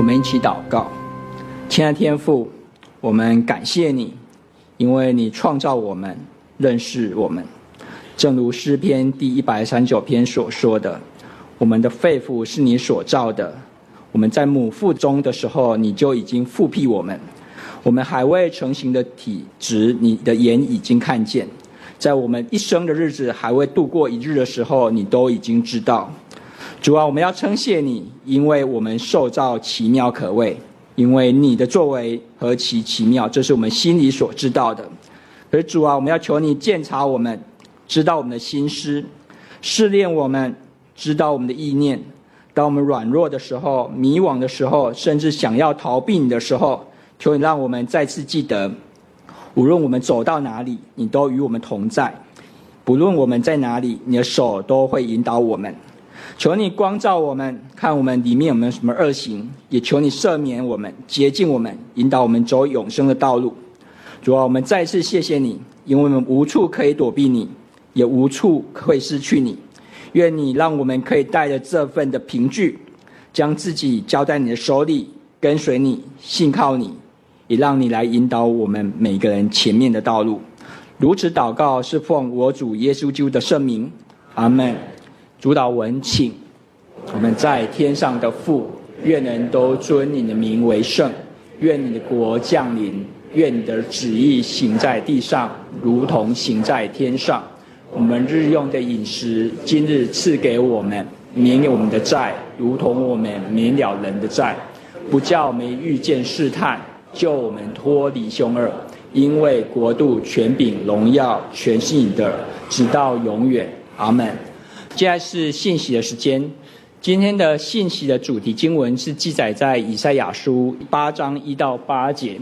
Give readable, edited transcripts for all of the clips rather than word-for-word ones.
们一起祷告。亲爱的天父，我们感谢你，因为你创造我们，认识我们。正如诗篇第139篇所说的，我们的肺腑是你所造的，我们在母腹中的时候，你就已经复辟我们。我们还未成形的体质，你的眼已经看见。在我们一生的日子还未度过一日的时候，你都已经知道。主啊，我们要称谢你，因为我们受造奇妙可畏，因为你的作为何其奇妙，这是我们心里所知道的。可是主啊，我们要求你鉴察我们，知道我们的心思，试炼我们，知道我们的意念。当我们软弱的时候，迷惘的时候，甚至想要逃避你的时候，求你让我们再次记得，无论我们走到哪里，你都与我们同在。不论我们在哪里，你的手都会引导我们。求你光照我们，看我们里面有没有什么恶行，也求你赦免我们，洁净我们，引导我们走永生的道路。主啊，我们再次谢谢你，因为我们无处可以躲避你，也无处可以失去你。愿你让我们可以带着这份的凭据，将自己交在你的手里，跟随你，信靠你，也让你来引导我们每个人前面的道路。如此祷告是奉我主耶稣基督的圣名，阿们。主祷文请。我们在天上的父，愿人都尊你的名为圣，愿你的国降临，愿你的旨意行在地上，如同行在天上。我们日用的饮食，今日赐给我们，免我们的债，如同我们免了人的债，不叫我们遇见试探，救我们脱离凶恶。因为国度、权柄、荣耀，全是你的，直到永远。阿们。接下来是信息的时间。今天的信息的主题经文是记载在以赛亚书8章1到8节。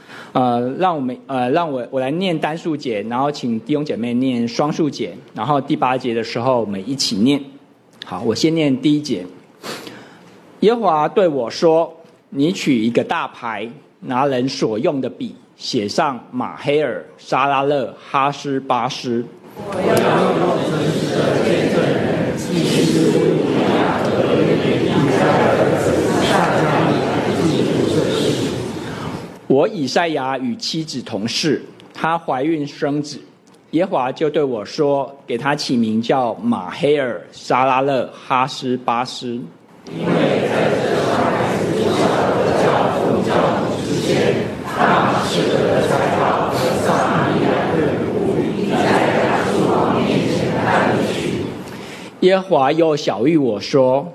让我来念单数节，然后请弟兄姐妹念双数节，然后第8节的时候我们一起念。好，我先念第1节。耶和华对我说：你取一个大牌，拿人所用的笔，写上马黑尔、沙拉勒、哈斯巴斯。我要用诚实的见证人，祭司乌利亚和约利亚的儿子撒迦利来记录这事。我以赛亚与妻子同事，她怀孕生子，耶和华就对我说，给她起名叫马黑尔、沙拉勒、哈斯巴斯。因为在这小孩子小的教父教母之前，大马士革的财宝和撒玛利亚的仆已在亚述王面前带了去。耶和华又晓谕我说，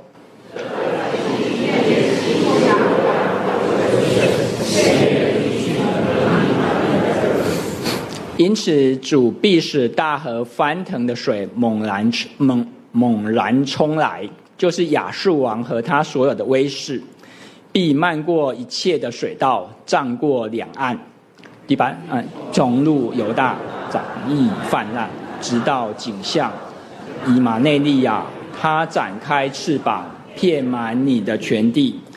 因此主必使大河翻腾的水猛然冲来，就是亚述王和他所有的威势，必漫过一切的水道，涨过两岸。第8，冲入犹大，展溢泛滥，直到景象以马内利亚。他展开翅膀，遍满你的全地，